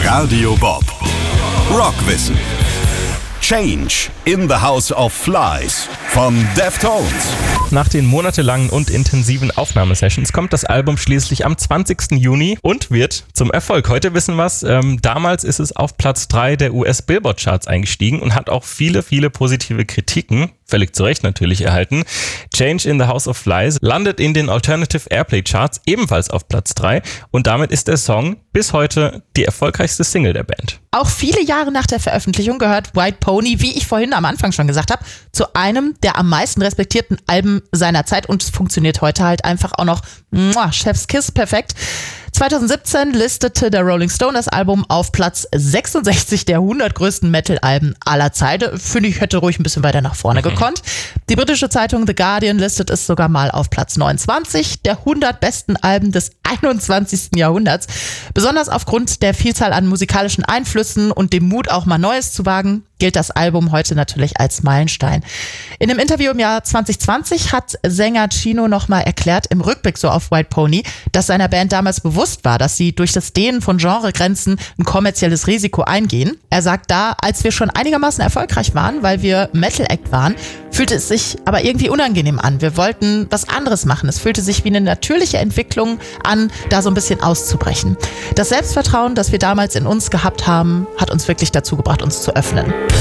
Radio Bob. Rockwissen. Change in the House of Flies von Deftones. Nach den monatelangen und intensiven Aufnahmesessions kommt das Album schließlich am 20. Juni und wird zum Erfolg. Heute wissen wir's. Damals ist es auf Platz 3 der US-Billboard-Charts eingestiegen und hat auch viele positive Kritiken, völlig zu Recht natürlich, erhalten. Change in the House of Flies landet in den Alternative Airplay Charts ebenfalls auf Platz 3 und damit ist der Song bis heute die erfolgreichste Single der Band. Auch viele Jahre nach der Veröffentlichung gehört White Pony, wie ich vorhin am Anfang schon gesagt habe, zu einem der am meisten respektierten Alben seiner Zeit und es funktioniert heute halt einfach auch noch Chef's Kiss perfekt. 2017 listete der Rolling Stone das Album auf Platz 66 der 100 größten Metal-Alben aller Zeiten. Finde ich, hätte ruhig ein bisschen weiter nach vorne gekonnt. Die britische Zeitung The Guardian listet es sogar mal auf Platz 29 der 100 besten Alben des 21. Jahrhunderts. Besonders aufgrund der Vielzahl an musikalischen Einflüssen und dem Mut, auch mal Neues zu wagen, gilt das Album heute natürlich als Meilenstein. In einem Interview im Jahr 2020 hat Sänger Chino nochmal erklärt, im Rückblick so auf White Pony, dass seiner Band damals bewusst war, dass sie durch das Dehnen von Genregrenzen ein kommerzielles Risiko eingehen. Er sagt da, als wir schon einigermaßen erfolgreich waren, weil wir Metal-Act waren, fühlte es sich aber irgendwie unangenehm an. Wir wollten was anderes machen. Es fühlte sich wie eine natürliche Entwicklung an, da so ein bisschen auszubrechen. Das Selbstvertrauen, das wir damals in uns gehabt haben, hat uns wirklich dazu gebracht, uns zu öffnen.